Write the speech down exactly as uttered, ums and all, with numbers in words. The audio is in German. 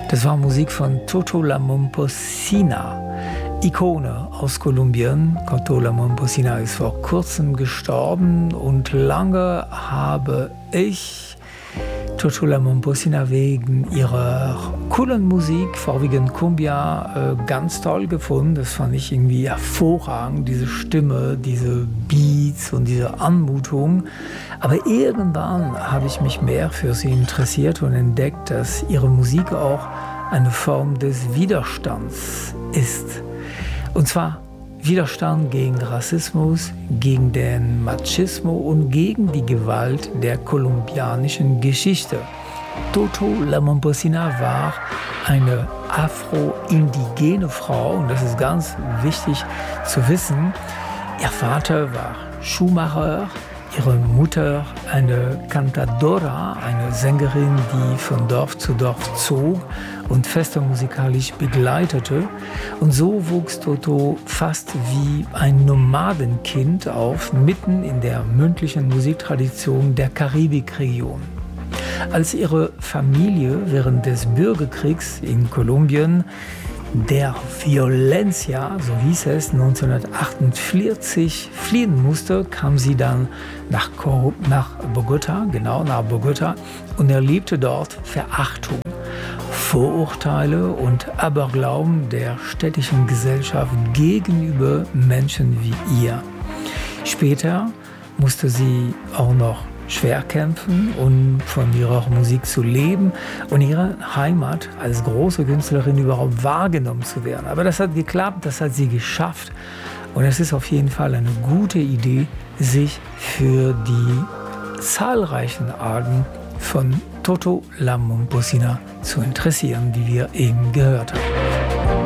Das war Musik von Toto La Momposina, Ikone aus Kolumbien. Toto La Momposina ist vor kurzem gestorben und lange habe ich Toto La Momposina wegen ihrer coolen Musik, vorwiegend Cumbia, äh, ganz toll gefunden. Das fand ich irgendwie hervorragend, diese Stimme, diese Beats und diese Anmutung. Aber irgendwann habe ich mich mehr für sie interessiert und entdeckt, dass ihre Musik auch eine Form des Widerstands ist. Und zwar Widerstand gegen Rassismus, gegen den Machismo und gegen die Gewalt der kolumbianischen Geschichte. Toto La Momposina war eine afro-indigene Frau und das ist ganz wichtig zu wissen. Ihr Vater war Schuhmacher, ihre Mutter eine Cantadora, eine Sängerin, die von Dorf zu Dorf zog und feste musikalisch begleitete. Und so wuchs Toto fast wie ein Nomadenkind auf, mitten in der mündlichen Musiktradition der Karibikregion. Als ihre Familie während des Bürgerkriegs in Kolumbien, der Violencia, so hieß es, neunzehnhundertachtundvierzig fliehen musste, kam sie dann nach, nach Bogota, genau nach Bogota, und erlebte dort Verachtung, Vorurteile und Aberglauben der städtischen Gesellschaft gegenüber Menschen wie ihr. Später musste sie auch noch schwer kämpfen, um von ihrer Musik zu leben und ihre Heimat als große Künstlerin überhaupt wahrgenommen zu werden. Aber das hat geklappt, das hat sie geschafft. Und es ist auf jeden Fall eine gute Idee, sich für die zahlreichen Arten von Toto La Momposina zu interessieren, die wir eben gehört haben.